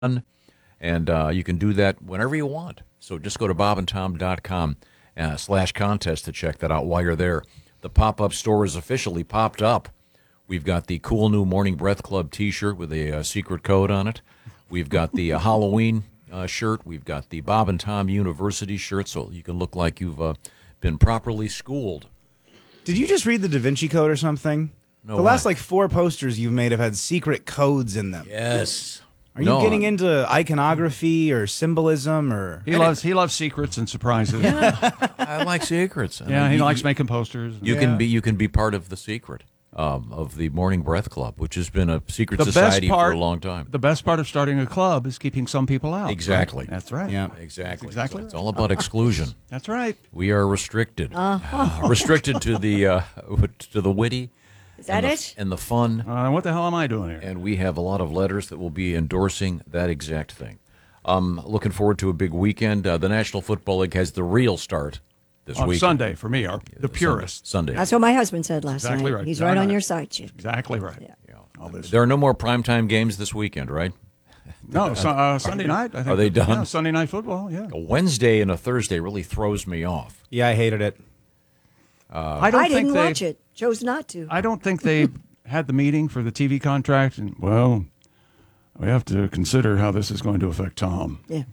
and you can do that whenever you want. So just go to bobandtom.com /contest to check that out while you're there. The pop-up store is officially popped up. We've got the cool new Morning Breath Club T-shirt with a secret code on it. We've got the Halloween shirt. We've got the Bob and Tom University shirt, so you can look like you've been properly schooled. Did you just read the Da Vinci Code or something? No. The last 4 posters you've made have had secret codes in them. Yes. Are you getting into iconography or symbolism or? He loves secrets and surprises. I like secrets. He likes making posters. You can be part of the secret of the Morning Breath Club, which has been a secret society for a long time. The best part of starting a club is keeping some people out. Exactly. Right? That's right. Yeah, exactly. Exactly. So it's all about exclusion. That's right. We are restricted. Restricted to the witty. Is that it? And the fun. What the hell am I doing here? And we have a lot of letters that will be endorsing that exact thing. Looking forward to a big weekend. The National Football League has the real start this On weekend. Sunday, for me, the purists. Sunday. That's what my husband said last night. Exactly right. He's right on your side, Chip. Exactly right. Yeah. There are no more primetime games this weekend, right? No, Sunday night, I think. Are they done? Yeah, Sunday night football, yeah. A Wednesday and a Thursday really throws me off. Yeah, I hated it. I didn't watch it. Chose not to. I don't think they had the meeting for the TV contract, and, well, we have to consider how this is going to affect Tom. Yeah.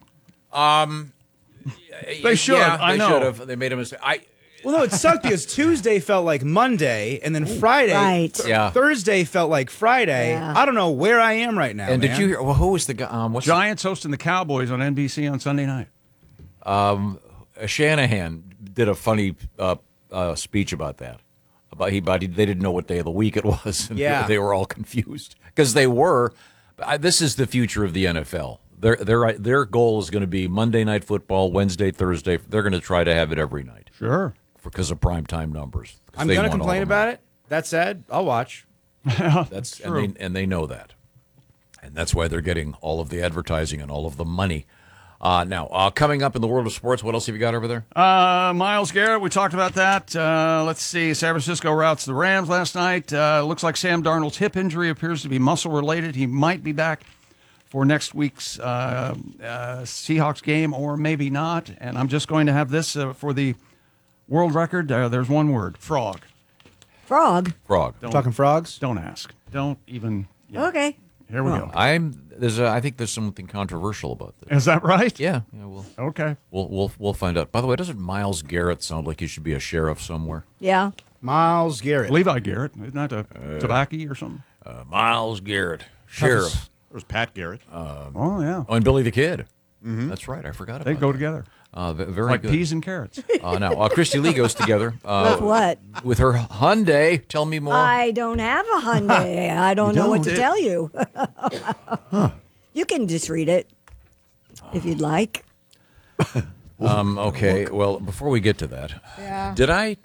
They should. Yeah, I know. should have. They made a mistake. Well, no, it sucked because Tuesday felt like Monday, and then Friday, Right. Yeah. Thursday felt like Friday. Yeah. I don't know where I am right now. And man. did you hear? Well, who was the guy? What's Giants hosting the Cowboys on NBC on Sunday night. Shanahan did a funny speech about that. They didn't know what day of the week it was. And Yeah. they were all confused because they were. This is the future of the NFL. Their goal is going to be Monday Night Football, Wednesday, Thursday. They're going to try to have it every night. Sure. Because of primetime numbers. I'm going to complain about it. That said, I'll watch. That's true. And they know that. And that's why they're getting all of the advertising and all of the money. Now, coming up in the world of sports, what else have you got over there? Myles Garrett, we talked about that. Let's see. San Francisco routs the Rams last night. Looks like Sam Darnold's hip injury appears to be muscle-related. He might be back for next week's Seahawks game, or maybe not. And I'm just going to have this for the world record. There's one word: frog. Frog. Frog. Talking frogs? Don't ask. Don't even. Okay. Here we go. I think there's something controversial about this. Is that right? Yeah. Okay. We'll find out. By the way, doesn't Myles Garrett sound like he should be a sheriff somewhere? Yeah. Myles Garrett. Levi Garrett. Isn't that a tobacco or something? Myles Garrett, sheriff. There's Pat Garrett. Oh, yeah. Oh, and Billy the Kid. Mm-hmm. That's right. I forgot about They go that. together. Very like good. peas and carrots. Now, Christy Lee goes together. With what? With her Hyundai. Tell me more. I don't have a Hyundai. I don't know what to tell you. You can just read it if you'd like. Okay. Well, before we get to that, did I?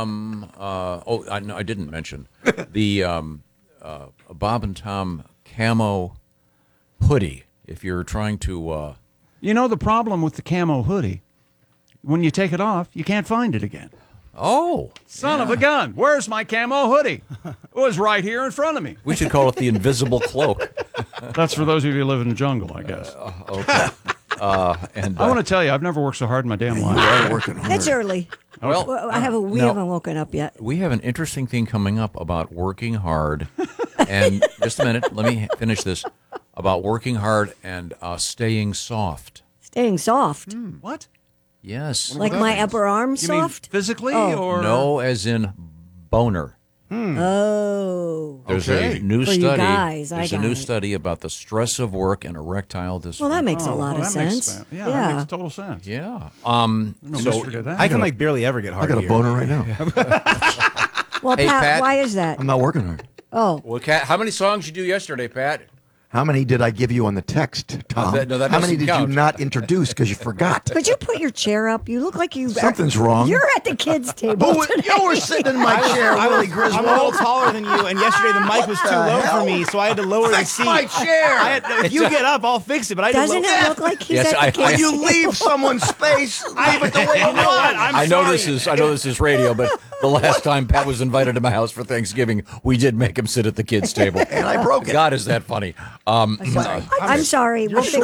I didn't mention the Bob and Tom camo hoodie. If you're trying to, You know the problem with the camo hoodie? When you take it off, you can't find it again. Son of a gun. Where's my camo hoodie? It was right here in front of me. we should call it the invisible cloak. That's for those of you who live in the jungle, I guess. Okay. And I want to tell you, I've never worked so hard in my damn life. It's early. well, We haven't woken up yet. we have an interesting thing coming up about working hard. And just a minute, let me finish this. About working hard and staying soft. Staying soft. What? Yes. Like my upper arm You mean soft? physically Oh. or No, as in boner. Oh. There's a new For you study. guys, I There's a got new it. study about the stress of work and erectile dysfunction. Well, that makes a lot well, of that makes sense. Yeah, that makes total sense. Yeah. No mystery to that. I can barely ever get hard. I got a here. boner right now. Well, Hey, Pat, Pat. why is that? I'm not working hard. Oh. Well, Kat, how many songs you do yesterday, Pat? How many did I give you on the text, Tom? that How many doesn't did count. you not introduce because you forgot? Could you put your chair up? You look like you. Something's wrong. You're at the kids' table. You were sitting in my chair, Willie I'm a Griswold. little taller than you, and yesterday the mic was too low for me, so I had to lower the Fix seat. my chair. If you get up, I'll fix it. But I Doesn't had to it look like he's Yes, at I- the kids' When you table? leave someone's space, leave it the way You you know what? want. I'm I know sorry. this is radio, but The last time Pat was invited to my house for Thanksgiving, we did make him sit at the kids' table. And I broke it. God, is that funny? I'm sorry. We'll fix